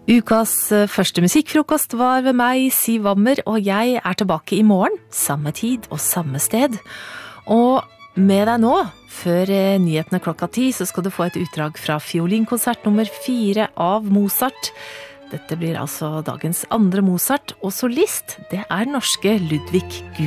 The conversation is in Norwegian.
Ukas første musikkfrokost var ved meg, Siv Wammer, og jeg tilbake i morgen, samme tid og samme sted. Og med deg nå, før nyhetene 10:00, så skal du få et utdrag fra fiolinkonsert nummer 4 av Mozart. Dette blir altså dagens andre Mozart, og solist, det norske Ludwig